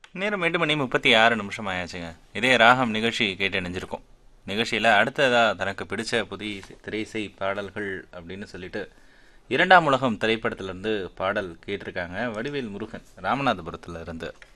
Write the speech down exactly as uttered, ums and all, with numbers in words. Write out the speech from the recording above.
நேரம் எட்டு மணி முப்பத்தி ஆறு நிமிஷம் ஆயாச்சுங்க. இதே ராகம் நிகழ்ச்சி கேட்டு இணைஞ்சிருக்கோம். நிகழ்ச்சியில் அடுத்ததாக தனக்கு பிடிச்ச புதிய திரைசை பாடல்கள் அப்படின்னு சொல்லிட்டு இரண்டாம் உலகம் திரைப்படத்திலிருந்து பாடல் கேட்டிருக்காங்க வடிவேல் முருகன் ராமநாதபுரத்துல இருந்து.